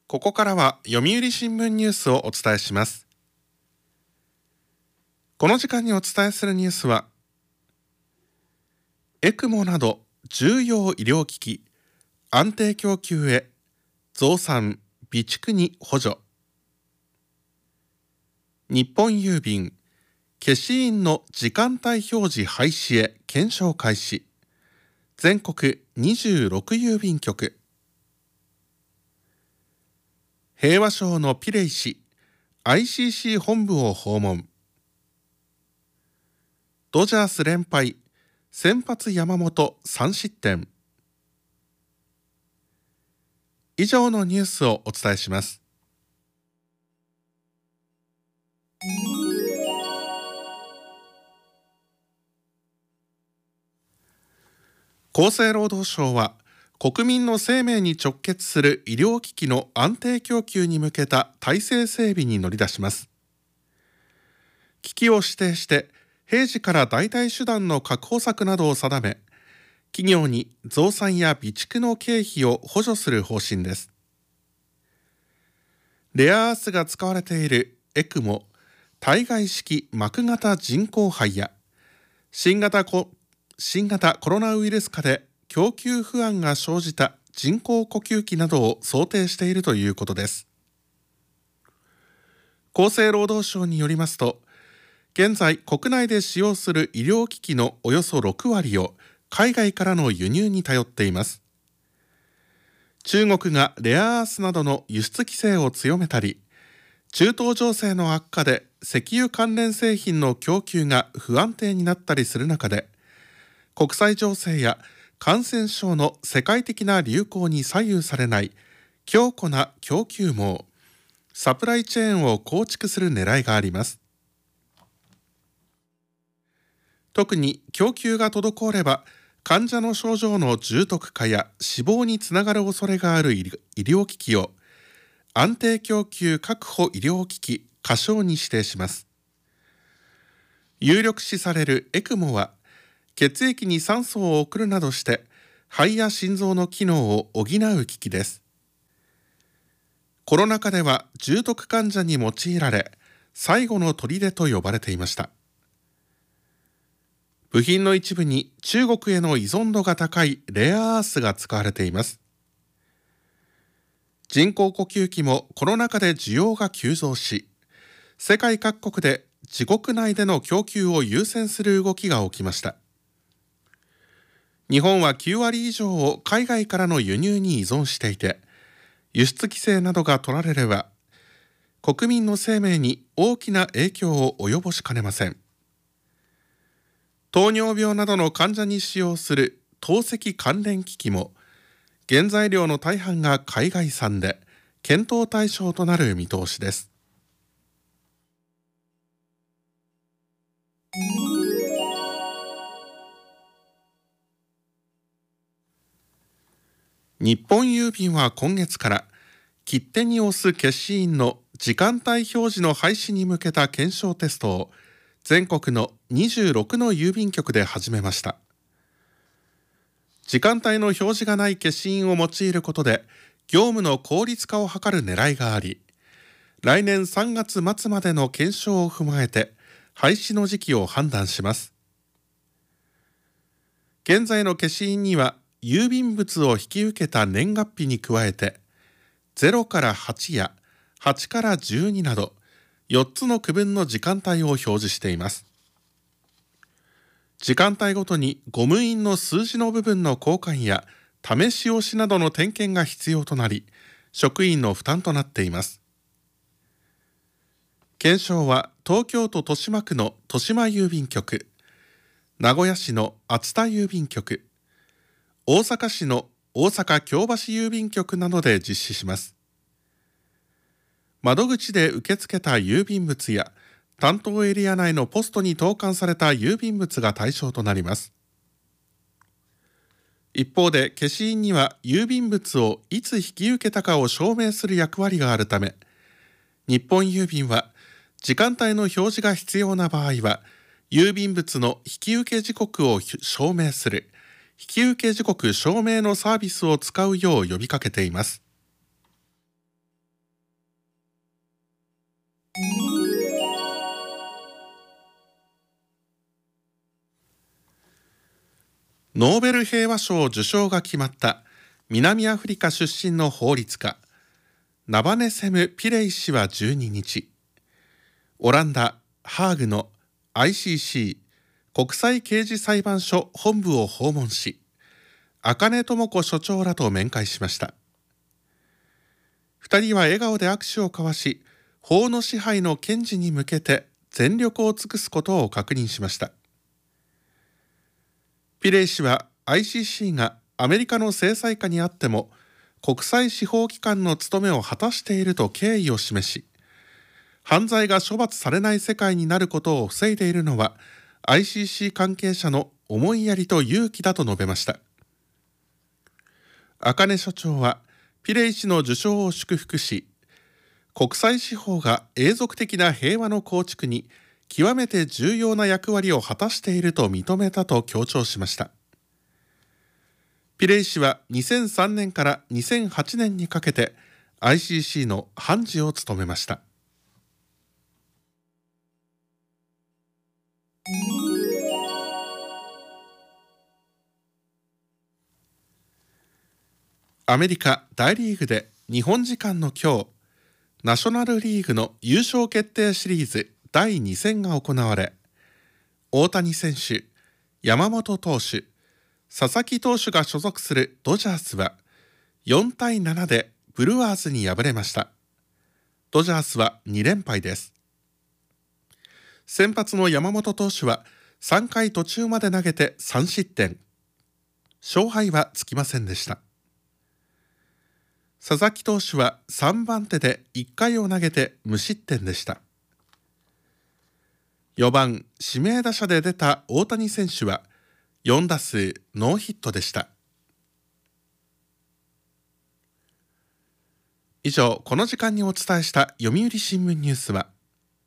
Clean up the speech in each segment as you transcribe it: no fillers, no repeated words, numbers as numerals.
ここからは読売新聞ニュースをお伝えします。この時間にお伝えするニュースは、エクモなど重要医療機器安定供給へ増産備蓄に補助、日本郵便消印の時間帯表示廃止へ検証開始、全国26郵便局、平和賞のピレイ氏 ICC 本部を訪問、ドジャース連敗、先発山本3失点。以上のニュースをお伝えします。厚生労働省は国民の生命に直結する医療機器の安定供給に向けた体制整備に乗り出します。機器を指定して平時から代替手段の確保策などを定め、企業に増産や備蓄の経費を補助する方針です。レアアースが使われているエクモ、体外式膜型人工肺や新型コロナウイルス禍で供給不安が生じた人工呼吸器などを想定しているということです。厚生労働省によりますと、現在国内で使用する医療機器のおよそ6割を海外からの輸入に頼っています。中国がレアアースなどの輸出規制を強めたり、中東情勢の悪化で石油関連製品の供給が不安定になったりする中で、国際情勢や感染症の世界的な流行に左右されない強固な供給網、サプライチェーンを構築する狙いがあります。特に供給が滞れば、患者の症状の重篤化や死亡につながる恐れがある医療機器を安定供給確保医療機器仮称に指定します。有力視されるエクモは、血液に酸素を送るなどして肺や心臓の機能を補う機器です。コロナ禍では重篤患者に用いられ、最後の砦と呼ばれていました。部品の一部に中国への依存度が高いレアアースが使われています。人工呼吸器もコロナ禍で需要が急増し、世界各国で自国内での供給を優先する動きが起きました。日本は9割以上を海外からの輸入に依存していて、輸出規制などが取られれば、国民の生命に大きな影響を及ぼしかねません。糖尿病などの患者に使用する透析関連機器も、原材料の大半が海外産で、検討対象となる見通しです。日本郵便は今月から切手に押す消印の時間帯表示の廃止に向けた検証テストを全国の26の郵便局で始めました。時間帯の表示がない消印を用いることで業務の効率化を図る狙いがあり、来年3月末までの検証を踏まえて廃止の時期を判断します。現在の消印には郵便物を引き受けた年月日に加えて、0から8や8から12など4つの区分の時間帯を表示しています。時間帯ごとにゴム印の数字の部分の交換や試し押しなどの点検が必要となり、職員の負担となっています。検証は東京都豊島区の豊島郵便局、名古屋市の熱田郵便局、大阪市の大阪京橋郵便局などで実施します。窓口で受け付けた郵便物や担当エリア内のポストに投函された郵便物が対象となります。一方で消印には郵便物をいつ引き受けたかを証明する役割があるため、日本郵便は時間帯の表示が必要な場合は郵便物の引き受け時刻を証明する引き受け時刻証明のサービスを使うよう呼びかけています。 ノーベル平和賞受賞が決まった南アフリカ出身の法律家ナバネセム・ピレイ氏は12日、オランダ・ハーグの ICC 国際刑事裁判所本部を訪問し、茜智子所長らと面会しました。2人は笑顔で握手を交わし、法の支配の堅持に向けて全力を尽くすことを確認しました。ピレイ氏は ICC がアメリカの制裁下にあっても国際司法機関の務めを果たしていると敬意を示し、犯罪が処罰されない世界になることを防いでいるのは ICC 関係者の思いやりと勇気だと述べました。茜所長はピレイ氏の受賞を祝福し、国際司法が永続的な平和の構築に極めて重要な役割を果たしていると認めたと強調しました。ピレイ氏は2003年から2008年にかけて ICC の判事を務めました。アメリカ大リーグで日本時間の今日、ナショナルリーグの優勝決定シリーズ第2戦が行われ、大谷選手、山本投手、佐々木投手が所属するドジャースは4対7でブルワーズに敗れました。ドジャースは2連敗です。先発の山本投手は3回途中まで投げて3失点。勝敗はつきませんでした。佐々木投手は3番手で1回を投げて無失点でした。4番指名打者で出た大谷選手は4打数ノーヒットでした。以上、この時間にお伝えした読売新聞ニュースは、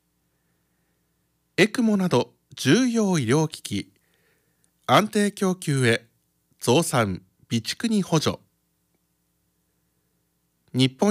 エクモなど重要医療機器安定供給へ増産備蓄に補助、日本